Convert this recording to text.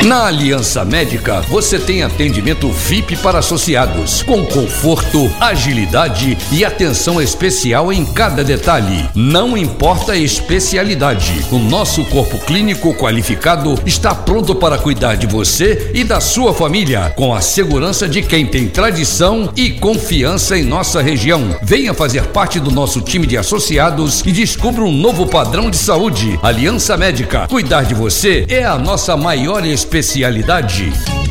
Na Aliança Médica, você tem atendimento VIP para associados, com conforto, agilidade e atenção especial em cada detalhe. Não importa a especialidade, o nosso corpo clínico qualificado está pronto para cuidar de você e da sua família, com a segurança de quem tem tradição e confiança em nossa região. Venha fazer parte do nosso time de associados e descubra um novo padrão de saúde. Aliança Médica, cuidar de você é a nossa maior especialidade.